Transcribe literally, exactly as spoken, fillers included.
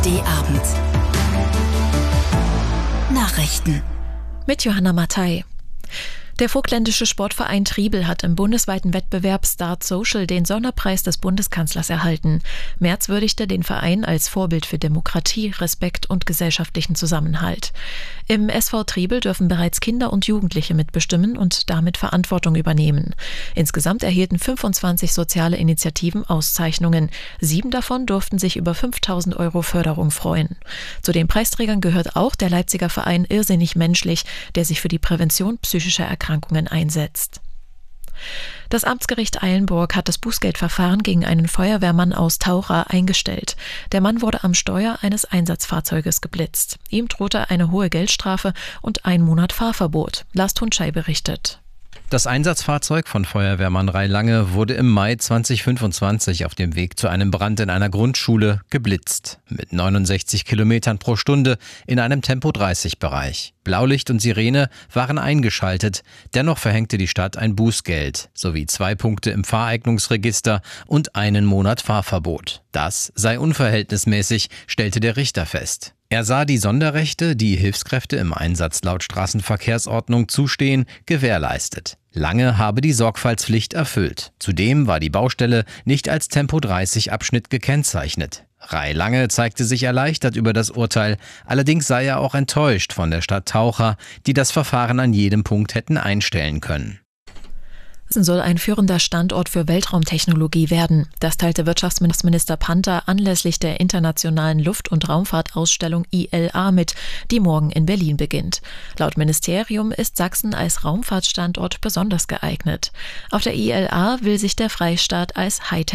A R D Abend. Nachrichten. Mit Johanna Mattei. Der vogtländische Sportverein Triebel hat im bundesweiten Wettbewerb Start Social den Sonderpreis des Bundeskanzlers erhalten. Merz würdigte den Verein als Vorbild für Demokratie, Respekt und gesellschaftlichen Zusammenhalt. Im S V Triebel dürfen bereits Kinder und Jugendliche mitbestimmen und damit Verantwortung übernehmen. Insgesamt erhielten fünfundzwanzig soziale Initiativen Auszeichnungen. Sieben davon durften sich über fünftausend Euro Förderung freuen. Zu den Preisträgern gehört auch der Leipziger Verein Irrsinnig Menschlich, der sich für die Prävention psychischer Erkrankungen einsetzt. Das Amtsgericht Eilenburg hat das Bußgeldverfahren gegen einen Feuerwehrmann aus Taucha eingestellt. Der Mann wurde am Steuer eines Einsatzfahrzeuges geblitzt. Ihm drohte eine hohe Geldstrafe und ein Monat Fahrverbot. Lars Tunschei berichtet. Das Einsatzfahrzeug von Feuerwehrmann Ray Lange wurde im Mai zweitausendfünfundzwanzig auf dem Weg zu einem Brand in einer Grundschule geblitzt. Mit neunundsechzig Kilometern pro Stunde in einem Tempo dreißig Bereich. Blaulicht und Sirene waren eingeschaltet. Dennoch verhängte die Stadt ein Bußgeld sowie zwei Punkte im Fahreignungsregister und einen Monat Fahrverbot. Das sei unverhältnismäßig, stellte der Richter fest. Er sah die Sonderrechte, die Hilfskräfte im Einsatz laut Straßenverkehrsordnung zustehen, gewährleistet. Lange habe die Sorgfaltspflicht erfüllt. Zudem war die Baustelle nicht als Tempo dreißig Abschnitt gekennzeichnet. Ray Lange zeigte sich erleichtert über das Urteil, allerdings sei er auch enttäuscht von der Stadt Taucha, die das Verfahren an jedem Punkt hätten einstellen können. Soll ein führender Standort für Weltraumtechnologie werden. Das teilte Wirtschaftsminister Panther anlässlich der internationalen Luft- und Raumfahrtausstellung I L A mit, die morgen in Berlin beginnt. Laut Ministerium ist Sachsen als Raumfahrtstandort besonders geeignet. Auf der I L A will sich der Freistaat als Hightech